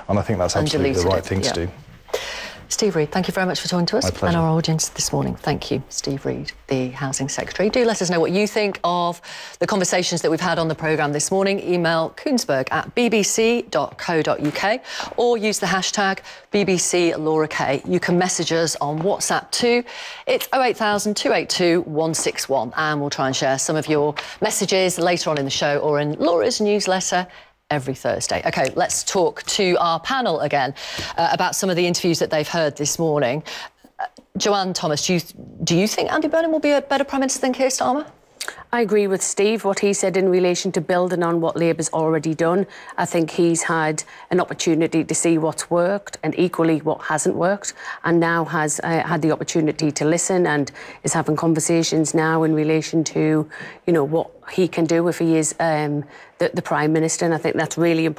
And I think that's absolutely the right thing to do. Steve Reed, thank you very much for talking to us and our audience this morning. Thank you, Steve Reed, the Housing Secretary. Do let us know what you think of the conversations that we've had on the programme this morning. Email kuenssberg@bbc.co.uk or use the hashtag BBC Laura Kay. You can message us on WhatsApp too. It's 08000 282 161 and we'll try and share some of your messages later on in the show or in Laura's newsletter every Thursday. OK, let's talk to our panel again about some of the interviews that they've heard this morning. Joanne Thomas, do you think Andy Burnham will be a better Prime Minister than Keir Starmer? I agree with Steve, what he said in relation to building on what Labour's already done. I think he's had an opportunity to see what's worked and equally what hasn't worked, and now has had the opportunity to listen and is having conversations now in relation to, you know, what he can do if he is the Prime Minister, and I think that's really important.